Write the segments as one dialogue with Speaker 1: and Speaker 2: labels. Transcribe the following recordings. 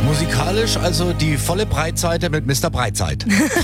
Speaker 1: Musikalisch also die volle Breitseite mit Mr. Breitzeit.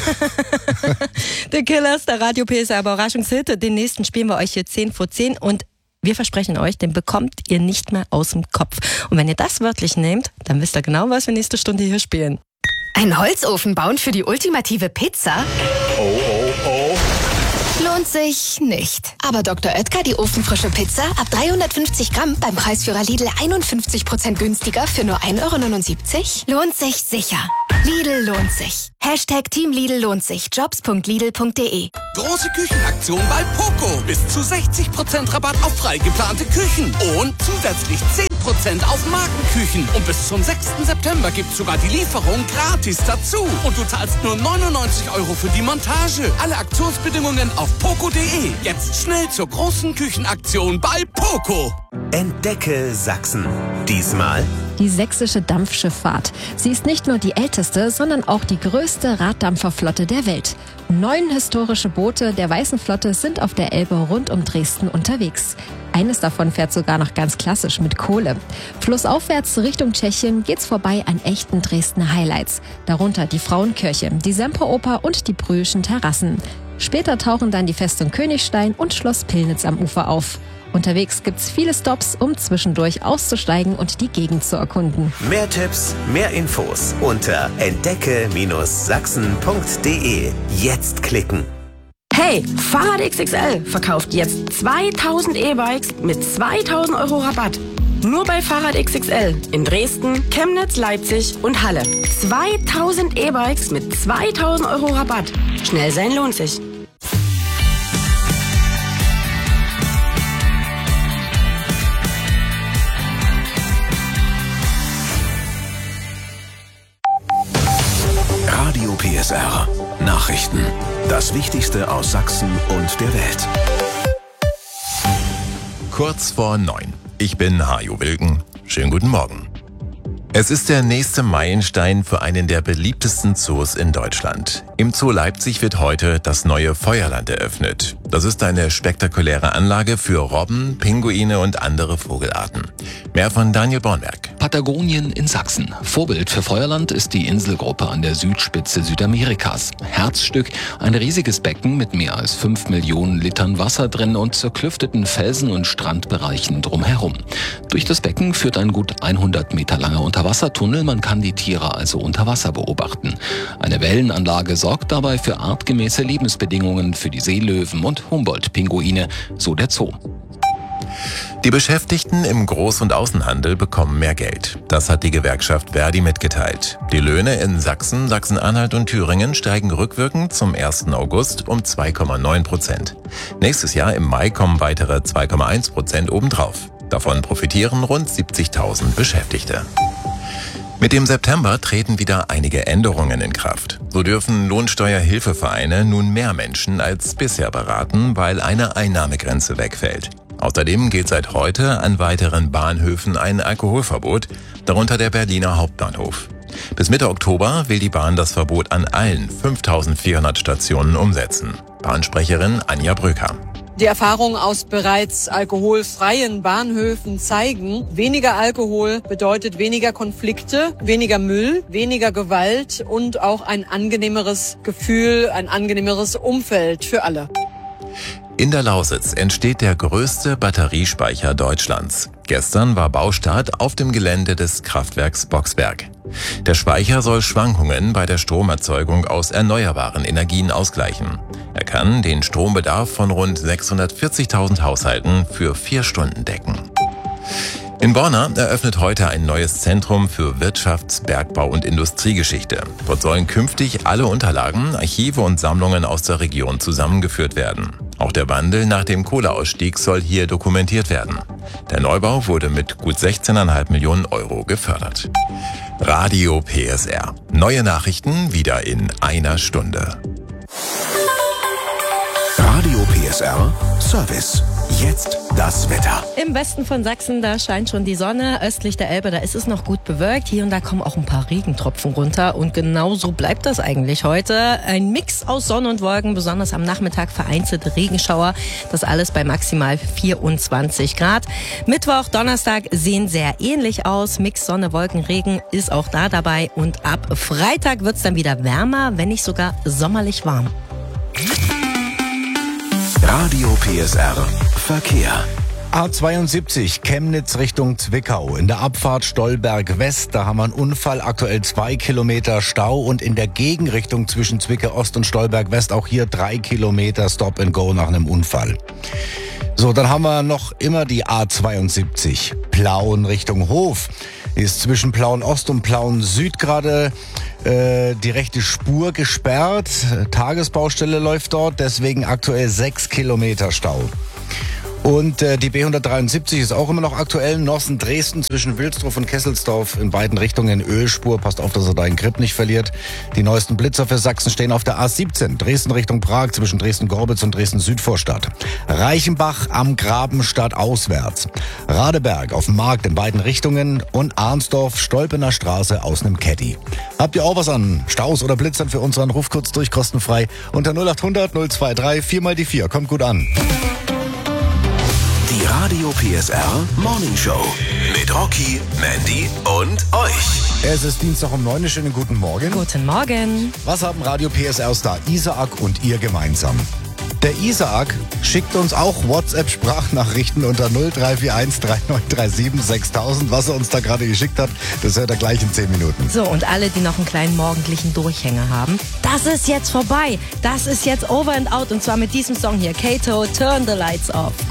Speaker 2: The Killers, der Radio PSR Überraschungshit. Den nächsten spielen wir euch hier 10 vor 10 und wir versprechen euch, den bekommt ihr nicht mehr aus dem Kopf. Und wenn ihr das wörtlich nehmt, dann wisst ihr genau, was wir nächste Stunde hier spielen.
Speaker 3: Ein Holzofen bauen für die ultimative Pizza?
Speaker 4: Oh, oh, oh.
Speaker 3: Lohnt sich nicht. Aber Dr. Oetker, die ofenfrische Pizza, ab 350 Gramm beim Preisführer Lidl 51% günstiger für nur 1,79 €? Lohnt sich sicher. Lidl lohnt sich. Hashtag Team Lidl lohnt sich. Jobs.lidl.de.
Speaker 5: Große Küchenaktion bei Poco. Bis zu 60% Rabatt auf frei geplante Küchen. Und zusätzlich 10% auf Markenküchen. Und bis zum 6. September gibt's sogar die Lieferung gratis dazu. Und du zahlst nur 99 € für die Montage. Alle Aktionsbedingungen auf poco.de. Jetzt schnell zur großen Küchenaktion bei Poco.
Speaker 4: Entdecke Sachsen. Diesmal
Speaker 6: die sächsische Dampfschifffahrt. Sie ist nicht nur die älteste, sondern auch die größte Raddampferflotte der Welt. 9 historische Boote der Weißen Flotte sind auf der Elbe rund um Dresden unterwegs. Eines davon fährt sogar noch ganz klassisch mit Kohle. Flussaufwärts Richtung Tschechien geht's vorbei an echten Dresdner Highlights. Darunter die Frauenkirche, die Semperoper und die Brühlschen Terrassen. Später tauchen dann die Festung Königstein und Schloss Pillnitz am Ufer auf. Unterwegs gibt's viele Stops, um zwischendurch auszusteigen und die Gegend zu erkunden.
Speaker 4: mehr Tipps, mehr Infos unter entdecke-sachsen.de. Jetzt klicken.
Speaker 7: Hey, Fahrrad XXL verkauft jetzt 2000 E-Bikes mit 2000 € Rabatt. Nur bei Fahrrad XXL in Dresden, Chemnitz, Leipzig und Halle. 2000 E-Bikes mit 2000 € Rabatt. Schnell sein lohnt sich.
Speaker 8: Radio PSR. Nachrichten. Das Wichtigste aus Sachsen und der Welt.
Speaker 9: Kurz vor 9. Ich bin Hajo Wilken. Schönen guten Morgen. Es ist der nächste Meilenstein für einen der beliebtesten Zoos in Deutschland. Im Zoo Leipzig wird heute das neue Feuerland eröffnet. Das ist eine spektakuläre Anlage für Robben, Pinguine und andere Vogelarten. Mehr von Daniel Bornberg.
Speaker 10: Patagonien in Sachsen. Vorbild für Feuerland ist die Inselgruppe an der Südspitze Südamerikas. Herzstück, ein riesiges Becken mit mehr als 5 Millionen Litern Wasser drin und zerklüfteten Felsen- und Strandbereichen drumherum. Durch das Becken führt ein gut 100 Meter langer Unterwassertunnel, man kann die Tiere also unter Wasser beobachten. Eine Wellenanlage sorgt dabei für artgemäße Lebensbedingungen für die Seelöwen und Humboldt-Pinguine, so der Zoo.
Speaker 9: Die Beschäftigten im Groß- und Außenhandel bekommen mehr Geld. Das hat die Gewerkschaft Verdi mitgeteilt. Die Löhne in Sachsen, Sachsen-Anhalt und Thüringen steigen rückwirkend zum 1. August um 2,9%. Nächstes Jahr im Mai kommen weitere 2,1% obendrauf. Davon profitieren rund 70.000 Beschäftigte. Mit dem September treten wieder einige Änderungen in Kraft. So dürfen Lohnsteuerhilfevereine nun mehr Menschen als bisher beraten, weil eine Einnahmegrenze wegfällt. Außerdem gilt seit heute an weiteren Bahnhöfen ein Alkoholverbot, darunter der Berliner Hauptbahnhof. Bis Mitte Oktober will die Bahn das Verbot an allen 5.400 Stationen umsetzen. Bahnsprecherin Anja Bröker.
Speaker 11: Die Erfahrungen aus bereits alkoholfreien Bahnhöfen zeigen, weniger Alkohol bedeutet weniger Konflikte, weniger Müll, weniger Gewalt und auch ein angenehmeres Gefühl, ein angenehmeres Umfeld für alle.
Speaker 9: In der Lausitz entsteht der größte Batteriespeicher Deutschlands. Gestern war Baustart auf dem Gelände des Kraftwerks Boxberg. Der Speicher soll Schwankungen bei der Stromerzeugung aus erneuerbaren Energien ausgleichen. Er kann den Strombedarf von rund 640.000 Haushalten für 4 Stunden decken. In Borna eröffnet heute ein neues Zentrum für Wirtschafts-, Bergbau- und Industriegeschichte. Dort sollen künftig alle Unterlagen, Archive und Sammlungen aus der Region zusammengeführt werden. Auch der Wandel nach dem Kohleausstieg soll hier dokumentiert werden. Der Neubau wurde mit gut 16,5 Millionen € gefördert. Radio PSR. Neue Nachrichten wieder in einer Stunde.
Speaker 8: Radio PSR Service. Jetzt das Wetter.
Speaker 2: Im Westen von Sachsen, da scheint schon die Sonne. Östlich der Elbe, da ist es noch gut bewölkt. Hier und da kommen auch ein paar Regentropfen runter. Und genau so bleibt das eigentlich heute. Ein Mix aus Sonne und Wolken, besonders am Nachmittag vereinzelte Regenschauer. Das alles bei maximal 24 Grad. Mittwoch, Donnerstag sehen sehr ähnlich aus. Mix Sonne, Wolken, Regen ist auch da dabei. Und ab Freitag wird's dann wieder wärmer, wenn nicht sogar sommerlich warm.
Speaker 8: Radio PSR Verkehr.
Speaker 1: A72 Chemnitz Richtung Zwickau. In der Abfahrt Stolberg West, da haben wir einen Unfall, aktuell 2 Kilometer Stau und in der Gegenrichtung zwischen Zwickau Ost und Stolberg West auch hier 3 Kilometer Stop and Go nach einem Unfall. So, dann haben wir noch immer die A72 Plauen Richtung Hof. Ist zwischen Plauen Ost und Plauen Süd gerade die rechte Spur gesperrt. Tagesbaustelle läuft dort, deswegen aktuell 6 Kilometer Stau. Und die B173 ist auch immer noch aktuell. Nossen-Dresden zwischen Wilsdruff und Kesselsdorf in beiden Richtungen Ölspur. Passt auf, dass er da den Grip nicht verliert. Die neuesten Blitzer für Sachsen stehen auf der A17. Dresden Richtung Prag zwischen Dresden-Gorbitz und Dresden-Südvorstadt. Reichenbach am Grabenstadt auswärts. Radeberg auf dem Markt in beiden Richtungen. Und Arnsdorf, Stolpener Straße aus einem Caddy. Habt ihr auch was an Staus oder Blitzern für unseren Ruf kurz durch, kostenfrei? Unter 0800 023 4 mal die 4. Kommt gut an.
Speaker 8: Die Radio PSR Morning Show mit Rocky, Mandy und euch.
Speaker 1: Es ist Dienstag um 9 Uhr. Schönen guten Morgen.
Speaker 2: Guten Morgen.
Speaker 1: Was haben Radio PSR-Star Isaak und ihr gemeinsam? Der Isaak schickt uns auch WhatsApp-Sprachnachrichten unter 0341 3937 6000. Was er uns da gerade geschickt hat, das hört er gleich in 10 Minuten.
Speaker 2: So, und alle, die noch einen kleinen morgendlichen Durchhänger haben, das ist jetzt vorbei. Das ist jetzt over and out. Und zwar mit diesem Song hier, Kato, Turn the Lights Off.